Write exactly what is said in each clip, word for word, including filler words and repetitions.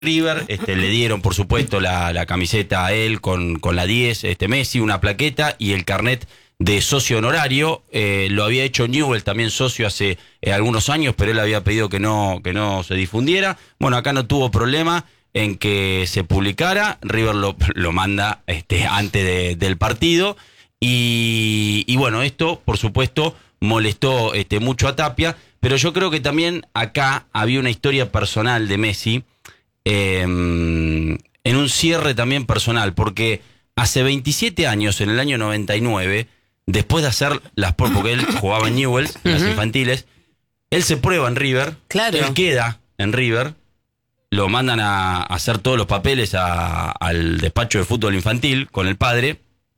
River, este, le dieron por supuesto la, la camiseta a él con, con la diez, este, Messi, una plaqueta y el carnet de socio honorario. Eh, lo había hecho Newell's, también socio hace eh, algunos años, pero él había pedido que no, que no se difundiera. Bueno, acá no tuvo problema en que se publicara. River lo, lo manda este, antes de, del partido y, y bueno, esto por supuesto molestó este, mucho a Tapia, pero yo creo que también acá había una historia personal de Messi, eh, en un cierre también personal, porque hace veintisiete años, en el año noventa y nueve, después de hacer las pruebas, porque él jugaba en Newell's, en las infantiles, él se prueba en River, claro. Él queda en River, lo mandan a hacer todos los papeles a, al despacho de fútbol infantil con el padre.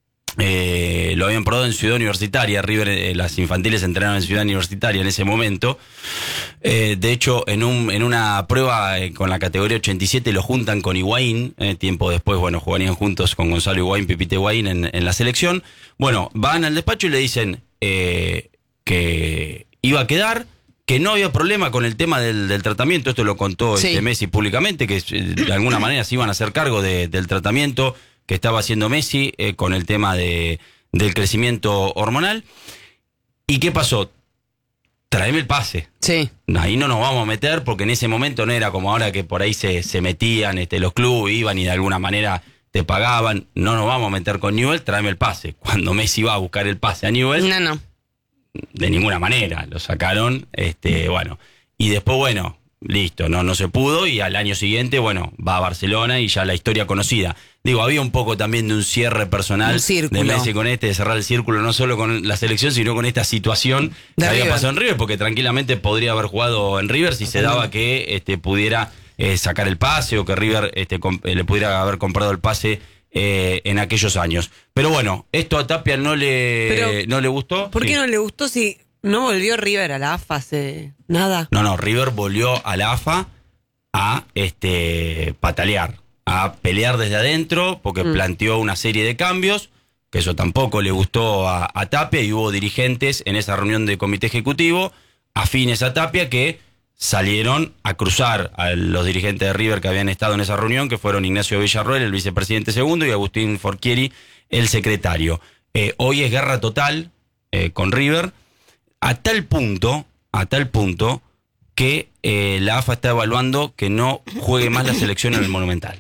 Eh, lo habían probado en Ciudad Universitaria. River, eh, las infantiles entrenaron en Ciudad Universitaria en ese momento. Eh, de hecho, en un en una prueba eh, con la categoría ochenta y siete lo juntan con Higuaín. Eh, tiempo después, bueno, jugarían juntos con Gonzalo Higuaín, Pipita Higuaín en, en la selección. Bueno, van al despacho y le dicen eh, que iba a quedar, que no había problema con el tema del, del tratamiento. Esto lo contó sí. este Messi públicamente, que de alguna manera se iban a hacer cargo de, del tratamiento que estaba haciendo Messi eh, con el tema de, del crecimiento hormonal. ¿Y qué pasó? Traeme el pase. Sí. Ahí no nos vamos a meter porque en ese momento no era como ahora que por ahí se, se metían este, los clubes, iban y de alguna manera te pagaban. No nos vamos a meter con Newell's, tráeme el pase. Cuando Messi va a buscar el pase a Newell's, no, no. de ninguna manera, lo sacaron, este, bueno, y después, bueno, listo, no, no se pudo, y al año siguiente, bueno, va a Barcelona y ya la historia conocida. Digo, había un poco también de un cierre personal de Messi con este, de cerrar el círculo, no solo con la selección, sino con esta situación de que River. había pasado en River, porque tranquilamente podría haber jugado en River si se daba que este, pudiera eh, sacar el pase o que River este, le pudiera haber comprado el pase eh, en aquellos años. Pero bueno, esto a Tapia no le, Pero, no le gustó. ¿Por qué sí. no le gustó si no volvió River a la A F A hace nada? No, no, River volvió a la A F A a este, patalear, a pelear desde adentro, porque mm. planteó una serie de cambios, que eso tampoco le gustó a, a Tapia, y hubo dirigentes en esa reunión de comité ejecutivo afines a Tapia que salieron a cruzar a los dirigentes de River que habían estado en esa reunión, que fueron Ignacio Villarroel, el vicepresidente segundo, y Agustín Forchieri, el secretario. Eh, hoy es guerra total eh, con River, a tal punto, a tal punto, que eh, la A F A está evaluando que no juegue más la selección en el Monumental.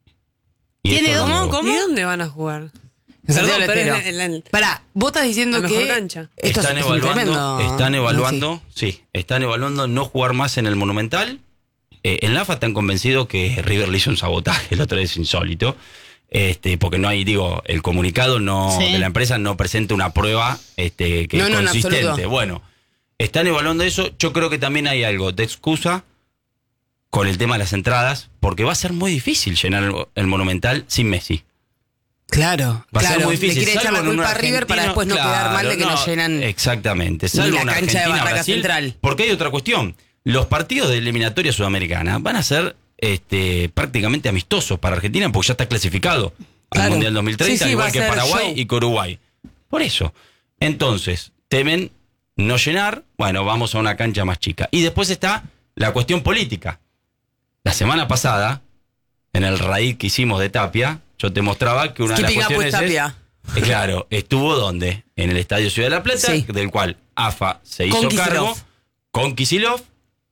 Y ¿Tiene esto cómo? no- ¿Cómo? ¿Y dónde van a jugar? Santiago Perdón, del pero Estero. en la- en la- Pará, vos estás diciendo La mejor que cancha. esto están es un evaluando, tremendo... están evaluando, No, sí, están evaluando no jugar más en el Monumental. Eh, en la A F A están convencidos que River le hizo un sabotaje, el otro es insólito, este, porque no hay, digo, el comunicado no Sí. de la empresa no presenta una prueba este, que No, es no, en consistente. absoluto. Bueno, están evaluando eso. Yo creo que también hay algo de excusa con el tema de las entradas, porque va a ser muy difícil llenar el, el Monumental sin Messi. Claro, Va a claro. ser muy difícil. Le quiere echar la salvo en un culpa a River para argentino, después no claro, quedar mal de que no, nos llenan Exactamente. ni Salvo la una cancha de Argentina, Barraca Brasil, Central. porque hay otra cuestión. Los partidos de eliminatoria sudamericana van a ser este, prácticamente amistosos para Argentina, porque ya está clasificado Claro. al Mundial dos mil treinta, Sí, sí, va igual a que ser Paraguay show. y que Uruguay. Por eso. Entonces, temen no llenar, bueno, vamos a una cancha más chica. Y después está la cuestión política. La semana pasada, en el raíz que hicimos de Tapia, yo te mostraba que una de las Keeping up with cuestiones es, Tapia. eh, claro, estuvo donde, en el Estadio Ciudad de la Plata, Sí. del cual A F A se Con hizo Kicillof. cargo con Kicillof,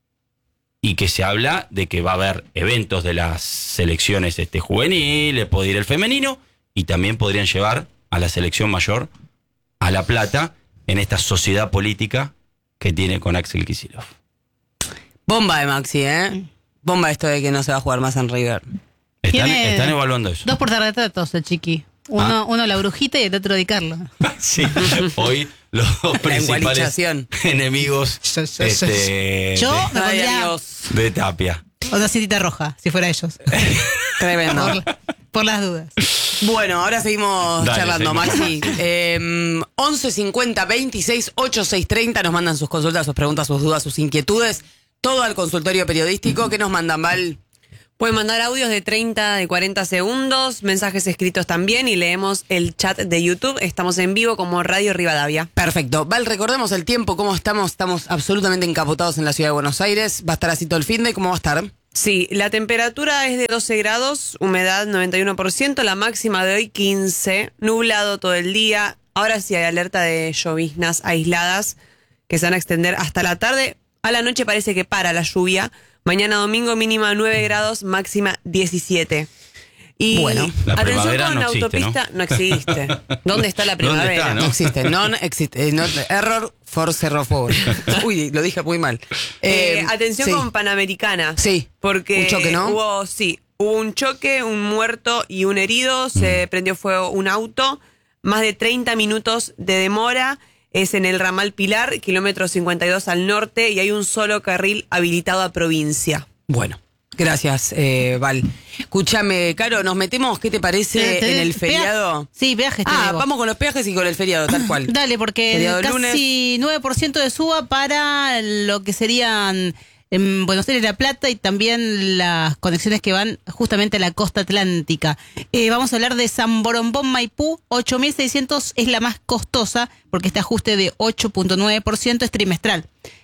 y que se habla de que va a haber eventos de las selecciones este, juveniles, puede ir el femenino, y también podrían llevar a la selección mayor a La Plata en esta sociedad política que tiene con Axel Kicillof. Bomba de Maxi, ¿eh? Bomba esto de que no se va a jugar más en River. Están, Tiene están evaluando eso. Dos portarretratos, el chiqui. Uno, Ah. uno la brujita y el otro Di Carlo. Sí, hoy los dos principales engualichación. enemigos Yo- yo- este, Yo de, me Ay, pondría Dios. de Tapia. otra cintita roja, si fuera ellos. Tremendo. Por, por las dudas. Bueno, ahora seguimos Dale, charlando, seguimos. Maxi. Eh, once cincuenta veintiséis ochenta y seis treinta nos mandan sus consultas, sus preguntas, sus dudas, sus inquietudes. Todo al consultorio periodístico. ¿Qué nos mandan, Val? Pueden mandar audios de treinta, de cuarenta segundos, mensajes escritos también, y leemos el chat de YouTube. Estamos en vivo como Radio Rivadavia. Perfecto. Val, recordemos el tiempo, cómo estamos. Estamos absolutamente encapotados en la ciudad de Buenos Aires. Va a estar así todo el fin de. ¿Cómo va a estar? Sí, la temperatura es de doce grados, humedad noventa y uno por ciento, la máxima de hoy quince, nublado todo el día. Ahora sí hay alerta de lloviznas aisladas que se van a extender hasta la tarde. A la noche parece que para la lluvia. Mañana domingo mínima nueve grados, máxima diecisiete. Y Bueno, la atención primavera con no existe, autopista, no, existe. ¿Dónde está la ¿Dónde primavera? está, No, no? existe, no existe. No, error for cerrofor. Uy, lo dije muy mal. Eh, Eh, atención sí. con Panamericana. Sí, Porque un choque, ¿no? hubo, sí, hubo un choque, un muerto y un herido. Se prendió fuego un auto. Más de treinta minutos de demora. Es en el ramal Pilar, kilómetro cincuenta y dos al norte. Y hay un solo carril habilitado a provincia. Bueno, gracias, eh, Val. Escúchame, Caro, nos metemos, ¿qué te parece ¿Te- te- en el pea- feriado? Sí, peajes te Ah, debo. vamos con los peajes y con el feriado, tal cual. Dale, porque Feriado casi lunes. nueve por ciento de suba para lo que serían en Buenos Aires, La Plata y también las conexiones que van justamente a la costa atlántica. Eh, vamos a hablar de San Borombón, Maipú, ocho mil seiscientos es la más costosa porque este ajuste de ocho punto nueve por ciento es trimestral.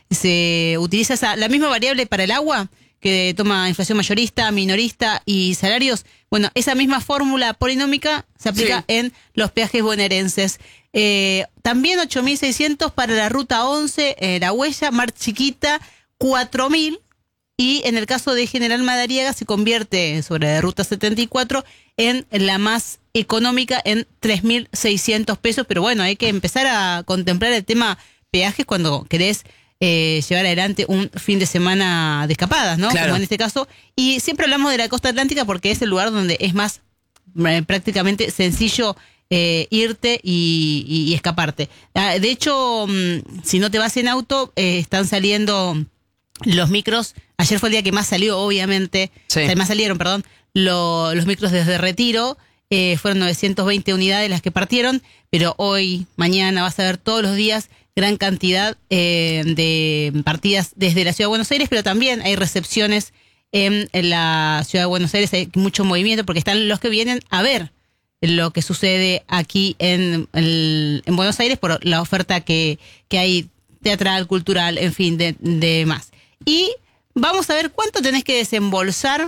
Se utiliza esa, la misma variable para el agua que toma inflación mayorista, minorista y salarios. Bueno, esa misma fórmula polinómica se aplica Sí. en los peajes bonaerenses. Eh, también ocho mil seiscientos para la ruta once, eh, La Huella, Mar Chiquita, cuatro mil. Y en el caso de General Madariaga se convierte sobre la ruta setenta y cuatro en la más económica en tres mil seiscientos pesos. Pero bueno, hay que empezar a contemplar el tema peajes cuando querés eh, llevar adelante un fin de semana de escapadas, ¿no? Claro. Como en este caso. Y siempre hablamos de la costa atlántica porque es el lugar donde es más eh, prácticamente sencillo eh, irte y, y- y escaparte. Ah, de hecho, mm, si no te vas en auto, eh, están saliendo los micros. Ayer fue el día que más salió, obviamente. Sí. O sea, más salieron, perdón. lo- los micros desde Retiro. Eh, fueron novecientas veinte unidades las que partieron, pero hoy, mañana, vas a ver todos los días gran cantidad eh, de partidas desde la Ciudad de Buenos Aires, pero también hay recepciones en, en la Ciudad de Buenos Aires, hay mucho movimiento porque están los que vienen a ver lo que sucede aquí en, el- en Buenos Aires por la oferta que, que hay teatral, cultural, en fin, de, de más. Y vamos a ver cuánto tenés que desembolsar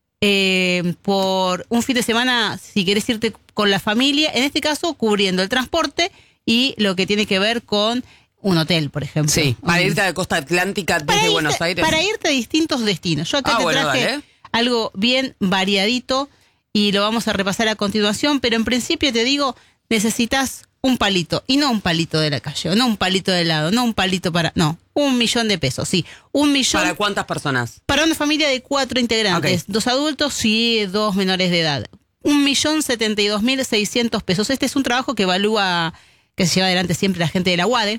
eh, por un fin de semana si querés irte con la familia, en este caso cubriendo el transporte y lo que tiene que ver con un hotel, por ejemplo. Sí, para Un- irte a la costa atlántica desde para irte, Buenos Aires. Para irte a distintos destinos. Yo acá Ah, te bueno, traje dale. algo bien variadito y lo vamos a repasar a continuación, pero en principio te digo, necesitas un palito, y no un palito de la calle, o no un palito de helado, no un palito para... No, un millón de pesos, sí. Un millón ¿Para cuántas personas? para una familia de cuatro integrantes, Ok. dos adultos y dos menores de edad. Un millón setenta y dos mil seiscientos pesos. Este es un trabajo que evalúa, que se lleva adelante siempre la gente de la U A D E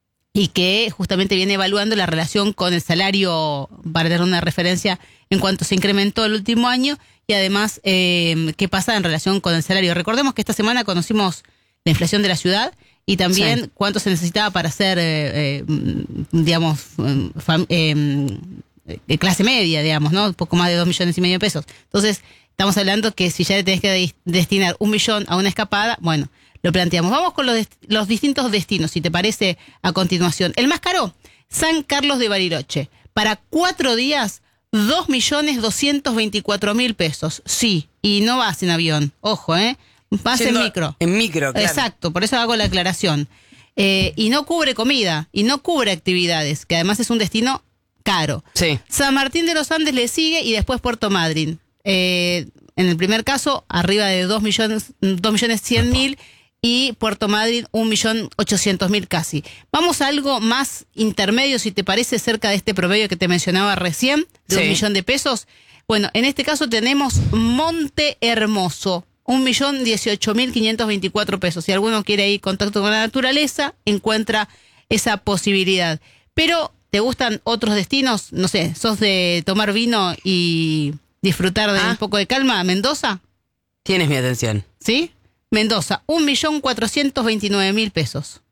y que justamente viene evaluando la relación con el salario para tener una referencia en cuanto se incrementó el último año y además eh, qué pasa en relación con el salario. Recordemos que esta semana conocimos la inflación de la ciudad y también Sí. cuánto se necesitaba para ser, eh, eh, digamos, fam- eh, de clase media, digamos, ¿no? Un poco más de dos millones y medio de pesos. Entonces, estamos hablando que si ya le tenés que de- destinar un millón a una escapada, bueno, lo planteamos. Vamos con los, dest- los distintos destinos, si te parece, a continuación. El más caro, San Carlos de Bariloche. Para cuatro días, dos millones doscientos veinticuatro mil pesos. Sí, y no vas en avión, ojo, ¿eh? Vas Yendo en micro. En micro, claro. Exacto, por eso hago la aclaración. Eh, y no cubre comida, y no cubre actividades, que además es un destino caro. Sí. San Martín de los Andes le sigue y después Puerto Madryn. Eh, en el primer caso, arriba de dos millones, dos millones cien mil y Puerto Madryn un millón ochocientos mil casi. Vamos a algo más intermedio, si te parece, cerca de este promedio que te mencionaba recién, de Sí. un millón de pesos. Bueno, en este caso tenemos Monte Hermoso. Un millón dieciocho mil quinientos veinticuatro pesos. Si alguno quiere ir en contacto con la naturaleza, encuentra esa posibilidad. Pero, ¿te gustan otros destinos? No sé, ¿sos de tomar vino y disfrutar de Ah. un poco de calma? ¿Mendoza? Tienes mi atención. ¿Sí? Mendoza, un millón cuatrocientos veintinueve mil pesos.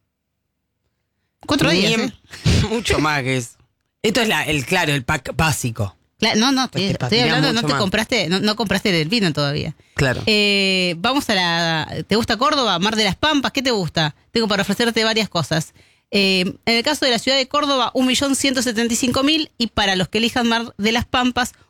Cuatro días, Bien- ¿eh? Mucho más que eso. Esto es la, el, claro, el pack básico. Cla- No, no, estoy, Te estoy patinas hablando, no mucho te más. compraste, no, no compraste el vino todavía. Claro. Eh, vamos a la... ¿Te gusta Córdoba? Mar de las Pampas, ¿qué te gusta? Tengo para ofrecerte varias cosas. Eh, en el caso de la ciudad de Córdoba, un millón ciento setenta y cinco mil y para los que elijan Mar de las Pampas,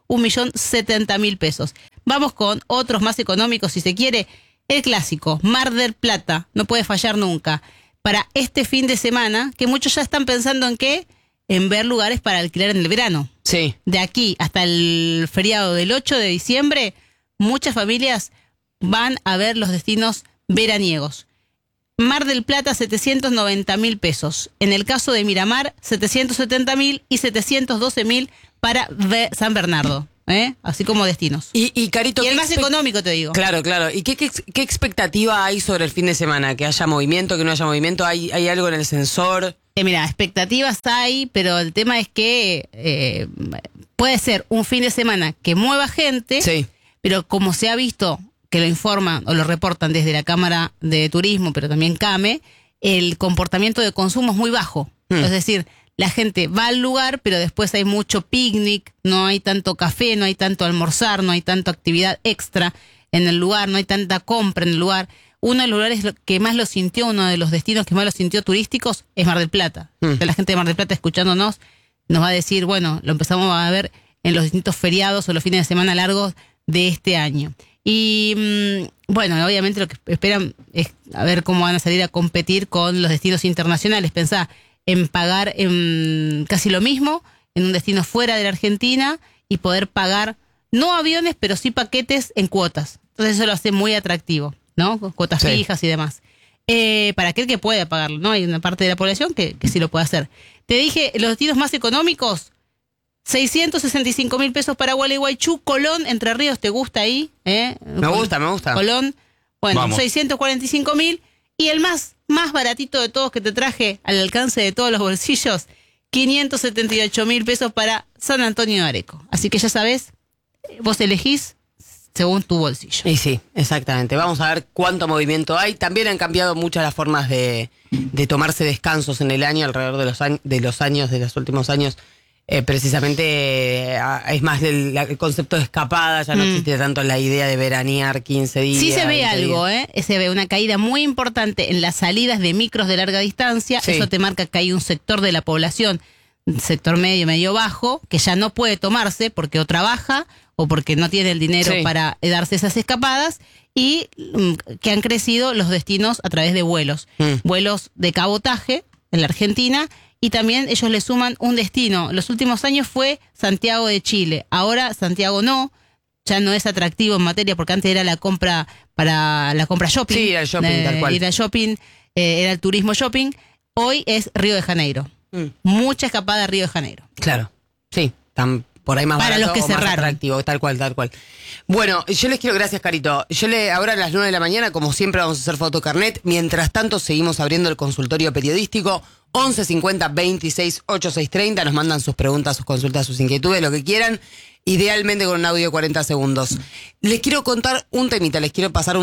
un millón setenta mil pesos. Vamos con otros más económicos, si se quiere. El clásico, Mar del Plata, no puede fallar nunca. Para este fin de semana, que muchos ya están pensando en qué, en ver lugares para alquilar en el verano. Sí. De aquí hasta el feriado del ocho de diciembre, muchas familias van a ver los destinos veraniegos. Mar del Plata, setecientos noventa mil pesos. En el caso de Miramar, setecientos setenta mil y setecientos doce mil para San Bernardo. ¿Eh? Así como destinos. Y, y Carito, y el ¿qué más expe- económico, te digo. Claro, claro. ¿Y qué, qué, qué expectativa hay sobre el fin de semana? ¿Que haya movimiento, que no haya movimiento? ¿Hay, hay algo en el sensor? Eh, mira, expectativas hay, pero el tema es que eh, puede ser un fin de semana que mueva gente, Sí. pero como se ha visto, que lo informan o lo reportan desde la Cámara de Turismo, pero también CAME, el comportamiento de consumo es muy bajo. Hmm. Es decir, la gente va al lugar, pero después hay mucho picnic, no hay tanto café, no hay tanto almorzar, no hay tanta actividad extra en el lugar, no hay tanta compra en el lugar. Uno de los lugares que más lo sintió, uno de los destinos que más lo sintió turísticos es Mar del Plata. Mm. La gente de Mar del Plata escuchándonos nos va a decir, bueno, lo empezamos a ver en los distintos feriados o los fines de semana largos de este año. Y mmm, bueno, obviamente lo que esperan es a ver cómo van a salir a competir con los destinos internacionales. Pensá en pagar en casi lo mismo en un destino fuera de la Argentina y poder pagar no aviones, pero sí paquetes en cuotas. Entonces eso lo hace muy atractivo, ¿no? Con cuotas Sí. fijas y demás. Eh, para aquel que pueda pagarlo, ¿no? Hay una parte de la población que, que sí lo puede hacer. Te dije, los destinos más económicos, seiscientos sesenta y cinco mil pesos para Gualeguaychú, Colón, Entre Ríos, ¿te gusta ahí? ¿Eh? Me gusta, me gusta. Colón, bueno, Vamos. seiscientos cuarenta y cinco mil. Y el más, más baratito de todos que te traje al alcance de todos los bolsillos, quinientos setenta y ocho mil pesos para San Antonio de Areco. Así que ya sabes, vos elegís según tu bolsillo. Y sí, exactamente. Vamos a ver cuánto movimiento hay. También han cambiado muchas las formas de, de tomarse descansos en el año, alrededor de los, años, de los años, de los últimos años. Eh, precisamente eh, es más el, el concepto de escapada, ya no Mm. existe tanto la idea de veranear quince días. Sí se ve veinte algo, días. ¿eh? Se ve una caída muy importante en las salidas de micros de larga distancia. Sí. Eso te marca que hay un sector de la población, sector medio, medio bajo, que ya no puede tomarse porque o trabaja o porque no tiene el dinero Sí. para eh, darse esas escapadas y mm, que han crecido los destinos a través de vuelos. Mm. Vuelos de cabotaje en la Argentina y también ellos le suman un destino. Los últimos años fue Santiago de Chile. Ahora Santiago no, ya no es atractivo en materia porque antes era la compra para la compra shopping. Sí, era el shopping, tal cual. Era el shopping, eh, era el turismo shopping. Hoy es Río de Janeiro. Mm. Mucha escapada a Río de Janeiro. Claro, sí, tan por ahí más Para barato los que o más cerraron. atractivo, tal cual, tal cual. Bueno, yo les quiero, gracias Carito. Yo le, ahora a las nueve de la mañana, como siempre, vamos a hacer fotocarnet. Mientras tanto, seguimos abriendo el consultorio periodístico. once cincuenta veintiséis ochenta y seis treinta. Nos mandan sus preguntas, sus consultas, sus inquietudes, lo que quieran. Idealmente con un audio de cuarenta segundos. Les quiero contar un temita, les quiero pasar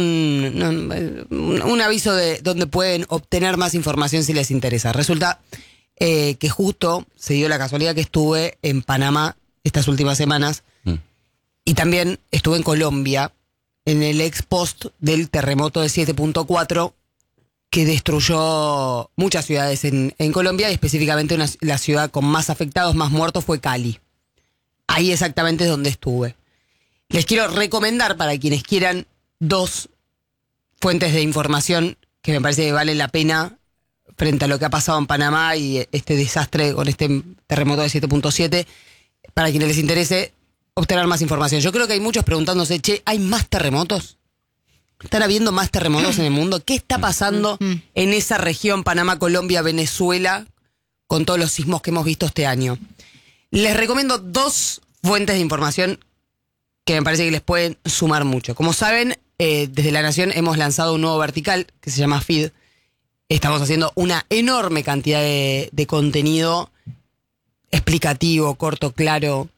un, un, un aviso de donde pueden obtener más información si les interesa. Resulta eh, que justo se dio la casualidad que estuve en Panamá estas últimas semanas Mm. y también estuve en Colombia en el ex post del terremoto de siete punto cuatro que destruyó muchas ciudades en, en Colombia y específicamente una, la ciudad con más afectados, más muertos fue Cali. Ahí exactamente es donde estuve. Les quiero recomendar para quienes quieran dos fuentes de información que me parece que vale la pena frente a lo que ha pasado en Panamá y este desastre con este terremoto de siete punto siete. Para quienes les interese obtener más información. Yo creo que hay muchos preguntándose, che, ¿hay más terremotos? ¿Están habiendo más terremotos en el mundo? ¿Qué está pasando en esa región, Panamá, Colombia, Venezuela, con todos los sismos que hemos visto este año? Les recomiendo dos fuentes de información que me parece que les pueden sumar mucho. Como saben, eh, desde La Nación hemos lanzado un nuevo vertical que se llama Feed. Estamos haciendo una enorme cantidad de, de contenido explicativo, corto, claro.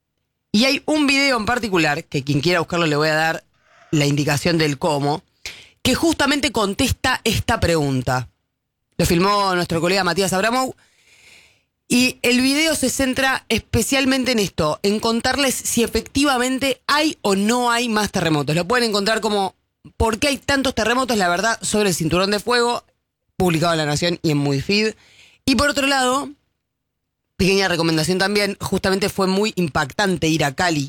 Y hay un video en particular, que quien quiera buscarlo le voy a dar la indicación del cómo, que justamente contesta esta pregunta. Lo filmó nuestro colega Matías Abramov. Y el video se centra especialmente en esto, en contarles si efectivamente hay o no hay más terremotos. Lo pueden encontrar como ¿por qué hay tantos terremotos? La verdad, sobre el cinturón de fuego, publicado en La Nación y en MovieFeed. Y por otro lado, pequeña recomendación también, justamente fue muy impactante ir a Cali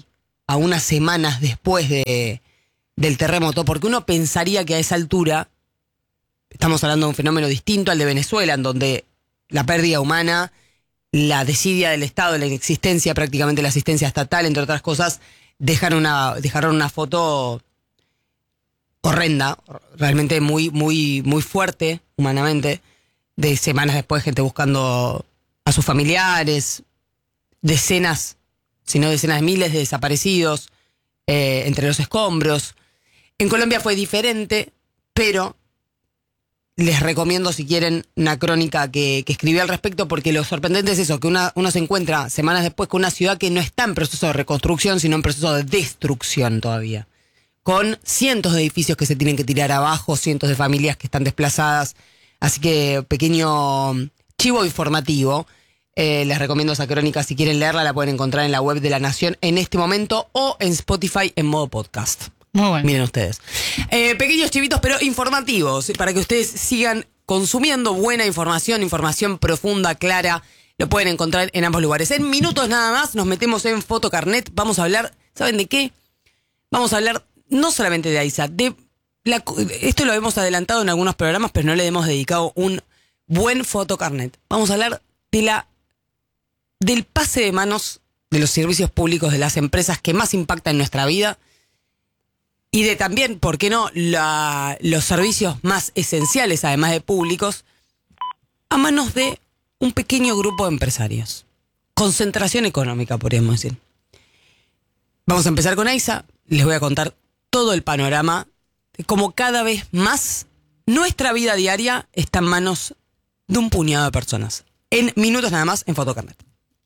a unas semanas después de, del terremoto, porque uno pensaría que a esa altura estamos hablando de un fenómeno distinto al de Venezuela, en donde la pérdida humana, la desidia del Estado, la inexistencia prácticamente la asistencia estatal, entre otras cosas, dejaron una, dejaron una foto horrenda, realmente muy, muy, muy fuerte humanamente, de semanas después gente buscando a sus familiares, decenas, si no decenas de miles de desaparecidos eh, entre los escombros. En Colombia fue diferente, pero les recomiendo, si quieren, una crónica que, que escribí al respecto, porque lo sorprendente es eso, que una, uno se encuentra semanas después con una ciudad que no está en proceso de reconstrucción, sino en proceso de destrucción todavía, con cientos de edificios que se tienen que tirar abajo, cientos de familias que están desplazadas. Así que pequeño chivo informativo. Eh, les recomiendo esa crónica, si quieren leerla, la pueden encontrar en la web de La Nación en este momento o en Spotify en modo podcast. Muy bueno. Miren ustedes. Eh, pequeños chivitos, pero informativos, para que ustedes sigan consumiendo buena información, información profunda, clara. Lo pueden encontrar en ambos lugares. En minutos nada más nos metemos en Fotocarnet. Vamos a hablar, ¿saben de qué? Vamos a hablar no solamente de Aiza, de la, esto lo hemos adelantado en algunos programas, pero no le hemos dedicado un buen Fotocarnet. Vamos a hablar de la del pase de manos de los servicios públicos de las empresas que más impactan en nuestra vida. Y de también, ¿por qué no?, la, los servicios más esenciales, además de públicos, a manos de un pequeño grupo de empresarios. Concentración económica, podríamos decir. Vamos a empezar con Aiza. Les voy a contar todo el panorama de cómo cada vez más nuestra vida diaria está en manos de un puñado de personas. En minutos nada más en Fotocarnet.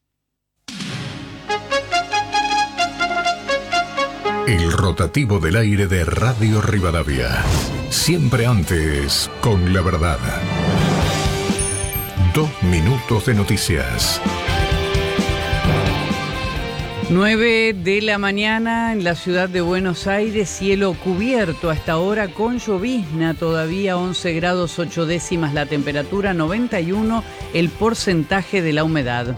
El rotativo del aire de Radio Rivadavia. Siempre antes, con la verdad. Dos minutos de noticias. nueve de la mañana en la ciudad de Buenos Aires, cielo cubierto hasta ahora con llovizna, todavía once grados ocho décimas la temperatura, noventa y uno el porcentaje de la humedad.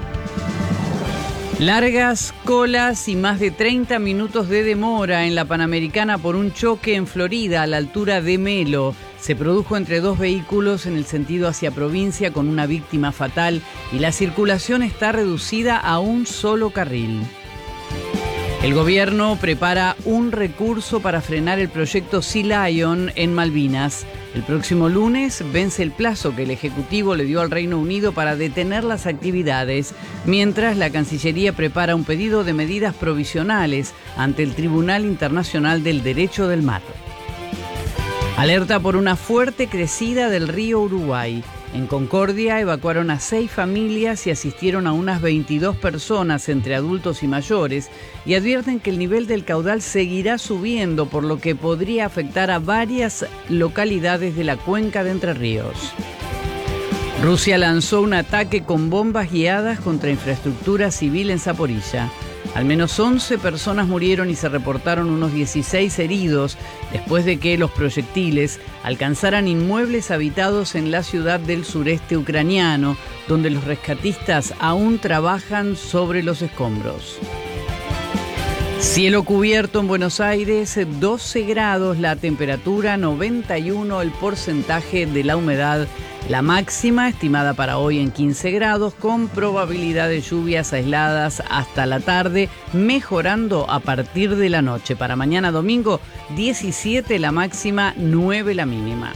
Largas colas y más de treinta minutos de demora en la Panamericana por un choque en Florida a la altura de Melo. Se produjo entre dos vehículos en el sentido hacia provincia con una víctima fatal y la circulación está reducida a un solo carril. El gobierno prepara un recurso para frenar el proyecto Sea Lion en Malvinas. El próximo lunes vence el plazo que el Ejecutivo le dio al Reino Unido para detener las actividades, mientras la Cancillería prepara un pedido de medidas provisionales ante el Tribunal Internacional del Derecho del Mar. Alerta por una fuerte crecida del río Uruguay. En Concordia evacuaron a seis familias y asistieron a unas veintidós personas entre adultos y mayores y advierten que el nivel del caudal seguirá subiendo, por lo que podría afectar a varias localidades de la cuenca de Entre Ríos. Rusia lanzó un ataque con bombas guiadas contra infraestructura civil en Zaporilla. Al menos once personas murieron y se reportaron unos dieciséis heridos después de que los proyectiles alcanzaran inmuebles habitados en la ciudad del sureste ucraniano, donde los rescatistas aún trabajan sobre los escombros. Cielo cubierto en Buenos Aires, doce grados la temperatura, noventa y uno el porcentaje de la humedad. La máxima estimada para hoy en quince grados, con probabilidad de lluvias aisladas hasta la tarde, mejorando a partir de la noche. Para mañana domingo, diecisiete la máxima, nueve la mínima.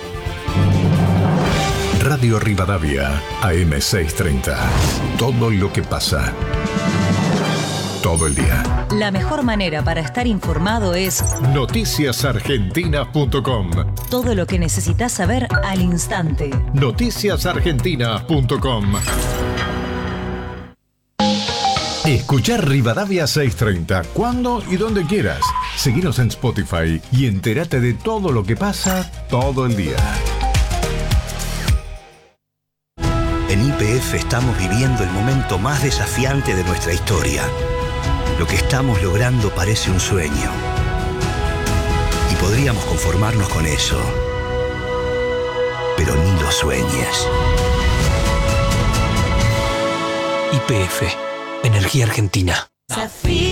Radio Rivadavia, A M seiscientos treinta. Todo lo que pasa. Todo el día. La mejor manera para estar informado es noticias argentinas punto com. todo lo que necesitas saber al instante. noticias argentinas punto com. Escuchar Rivadavia seiscientos treinta cuando y donde quieras. Seguinos en Spotify y entérate de todo lo que pasa todo el día. En Y P F estamos viviendo el momento más desafiante de nuestra historia. Lo que estamos logrando parece un sueño. Y podríamos conformarnos con eso. Pero ni lo sueñes. Y P F, Energía Argentina.